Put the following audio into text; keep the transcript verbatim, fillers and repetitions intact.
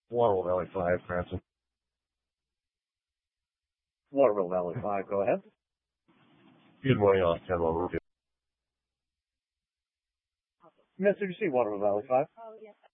Waterville Valley five, Cranston. Waterville Valley five, go ahead. Good morning, off ten one. Mister, did you see Waterville Valley five? Oh, yes.